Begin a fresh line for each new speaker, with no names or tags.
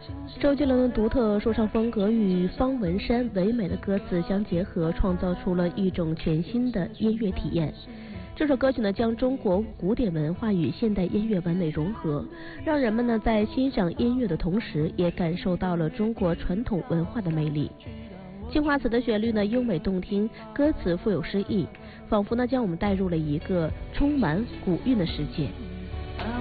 周杰伦的独特说唱风格与方文山唯美的歌词相结合，创造出了一种全新的音乐体验。这首歌曲呢，将中国古典文化与现代音乐完美融合，让人们呢在欣赏音乐的同时，也感受到了中国传统文化的魅力。青花瓷的旋律呢优美动听，歌词富有诗意，仿佛呢将我们带入了一个充满古韵的世界。